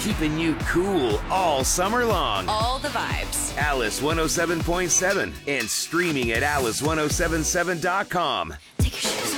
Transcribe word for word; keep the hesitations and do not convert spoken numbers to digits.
keeping you cool all summer long. All the vibes. Alice one oh seven point seven and streaming at alice ten seventy-seven dot com. Take your shoes off.